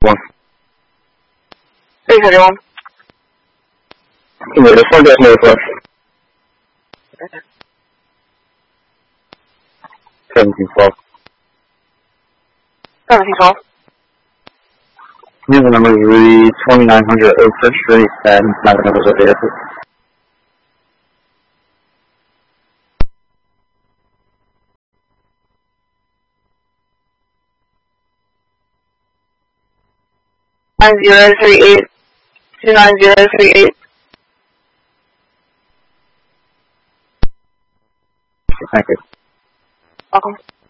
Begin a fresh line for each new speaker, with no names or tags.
1.
331.
Yeah, this one doesn't move us. 1712.
1712.
Yeah, the number is 2900 Oak Street, and now the numbers of the airport.
Nine zero 38 29038.
Thank you.
Welcome.